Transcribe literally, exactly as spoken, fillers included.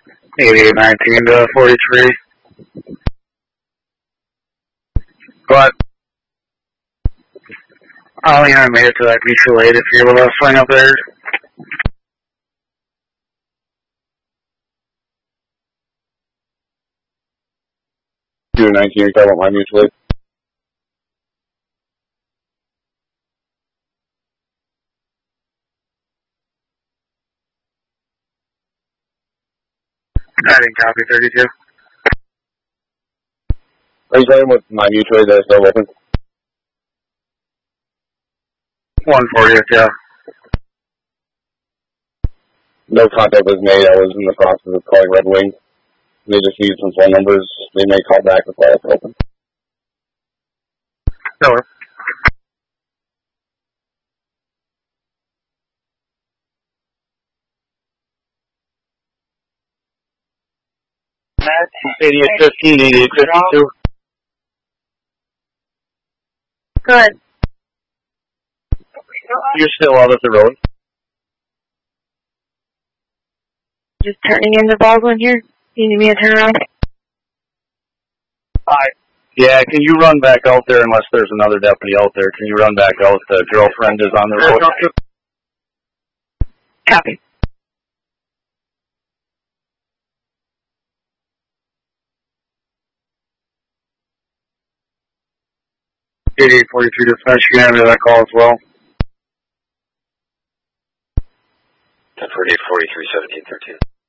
eighty-eight nineteen to forty-three. But I only haven't made it to that mutual aid if you're able to swing up there. two nineteen, you're talking about my mutual aid? I didn't copy thirty-two. Are you talking about my mutual aid that is still open? one fortieth, yeah. No contact was made. I was in the process of calling Red Wing. They just need some phone numbers. They may call back if I have to open. No. eighty-eight fifteen, eighty-eight fifty-two. Good. You're still out at the road? Just turning into Baldwin here. You need me to turn around? Hi. Yeah, can you run back out there unless there's another deputy out there? Can you run back out? The girlfriend is on the road. Copy. eighty-eight forty-two dispatch, you can enter that call as well. ten forty-eight forty-three seventeen thirteen.